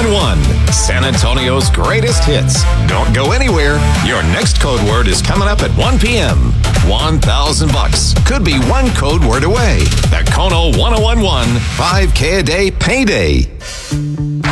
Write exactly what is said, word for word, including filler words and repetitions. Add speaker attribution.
Speaker 1: one, San Antonio's greatest hits. Don't go anywhere. Your next code word is coming up at one p.m. one thousand bucks could be one code word away. The Kono ten eleven five K a day payday.